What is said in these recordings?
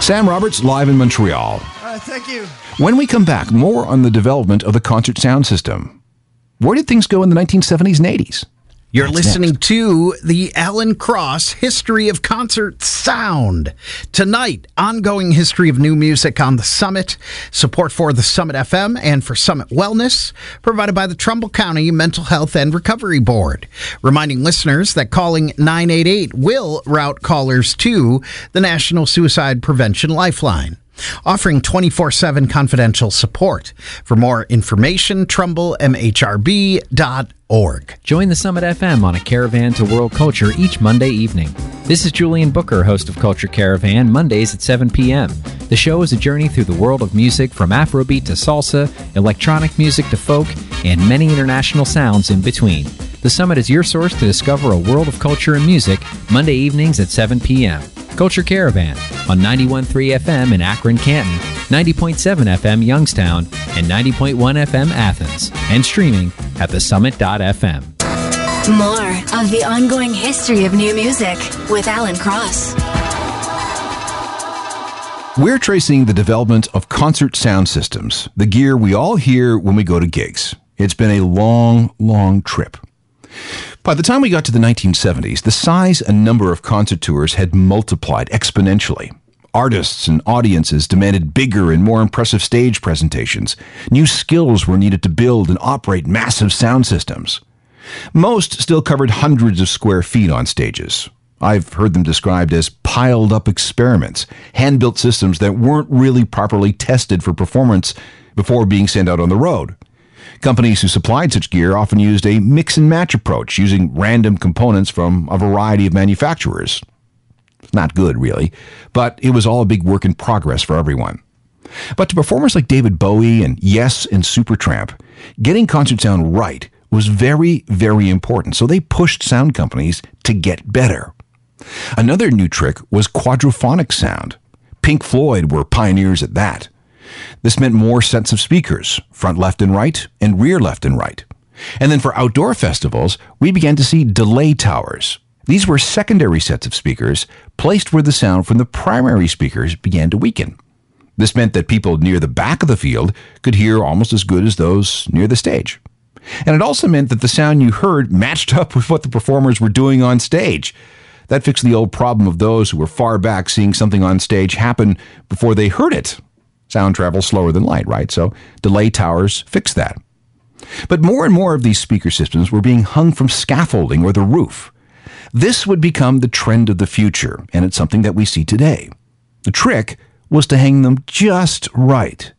Sam Roberts, live in Montreal. Thank you. When we come back, more on the development of the concert sound system. Where did things go in the 1970s and 80s? You're listening to the Alan Cross History of Concert Sound. Tonight, ongoing history of new music on the Summit, support for the Summit FM and for Summit Wellness, provided by the Trumbull County Mental Health and Recovery Board. Reminding listeners that calling 988 will route callers to the National Suicide Prevention Lifeline, offering 24/7 confidential support. For more information, TrumbullMHRB.org. Join the Summit FM on a caravan to world culture each Monday evening. This is Julian Booker, host of Culture Caravan, Mondays at 7 p.m. The show is a journey through the world of music, from Afrobeat to salsa, electronic music to folk, and many international sounds in between. The Summit is your source to discover a world of culture and music, Monday evenings at 7 p.m. Culture Caravan on 91.3 FM in Akron, Canton, 90.7 FM Youngstown, and 90.1 FM Athens, and streaming at thesummit.fm. More of the ongoing history of new music with Alan Cross. We're tracing the development of concert sound systems, the gear we all hear when we go to gigs. It's been a long, long trip. By the time we got to the 1970s, the size and number of concert tours had multiplied exponentially. Artists and audiences demanded bigger and more impressive stage presentations. New skills were needed to build and operate massive sound systems. Most still covered hundreds of square feet on stages. I've heard them described as piled-up experiments, hand-built systems that weren't really properly tested for performance before being sent out on the road. Companies who supplied such gear often used a mix-and-match approach, using random components from a variety of manufacturers. Not good, really, but it was all a big work in progress for everyone. But to performers like David Bowie and Yes and Supertramp, getting concert sound right was very, very important, so they pushed sound companies to get better. Another new trick was quadraphonic sound. Pink Floyd were pioneers at that. This meant more sets of speakers, front left and right, and rear left and right. And then for outdoor festivals, we began to see delay towers. These were secondary sets of speakers placed where the sound from the primary speakers began to weaken. This meant that people near the back of the field could hear almost as good as those near the stage. And it also meant that the sound you heard matched up with what the performers were doing on stage. That fixed the old problem of those who were far back seeing something on stage happen before they heard it. Sound travels slower than light, right? So delay towers fixed that. But more and more of these speaker systems were being hung from scaffolding or the roof. This would become the trend of the future, and it's something that we see today. The trick was to hang them just right.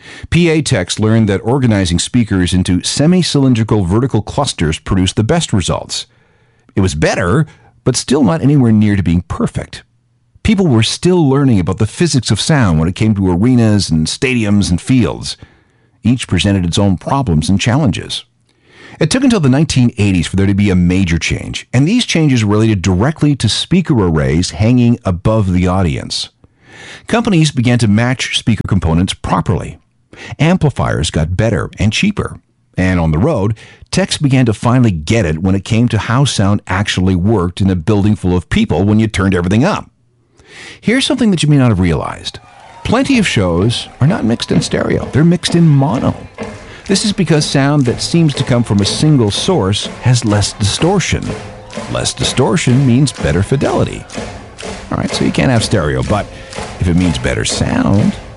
PA techs learned that organizing speakers into semi-cylindrical vertical clusters produced the best results. It was better, but still not anywhere near to being perfect. People were still learning about the physics of sound when it came to arenas and stadiums and fields. Each presented its own problems and challenges. It took until the 1980s for there to be a major change, and these changes related directly to speaker arrays hanging above the audience. Companies began to match speaker components properly. Amplifiers got better and cheaper. And on the road, techs began to finally get it when it came to how sound actually worked in a building full of people when you turned everything up. Here's something that you may not have realized. Plenty of shows are not mixed in stereo. They're mixed in mono. This is because sound that seems to come from a single source has less distortion. Less distortion means better fidelity. All right, so you can't have stereo, but if it means better sound,